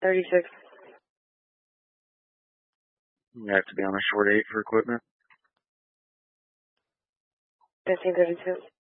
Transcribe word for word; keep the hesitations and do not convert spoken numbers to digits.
thirty-six. You have to be on a short eight for equipment. fifteen thirty-two.